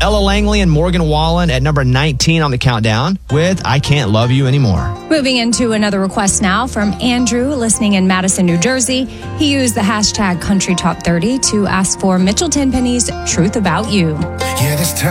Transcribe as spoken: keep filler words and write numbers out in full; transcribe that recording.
Ella Langley and Morgan Wallen at number nineteen on the countdown with I Can't Love You Anymore. Moving into another request now from Andrew, listening in Madison, New Jersey. He used the hashtag Country Top thirty to ask for Mitchell Tenpenny's Truth About You. Yeah, this time